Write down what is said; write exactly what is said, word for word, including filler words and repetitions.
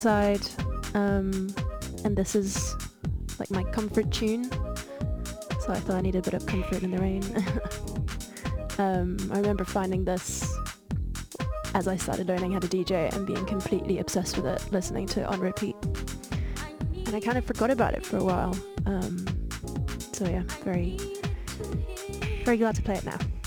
side, um, and this is like my comfort tune, so I thought I needed a bit of comfort in the rain. um, I remember finding this as I started learning how to D J and being completely obsessed with it, listening to it on repeat, and I kind of forgot about it for a while, um, so yeah, very, very glad to play it now.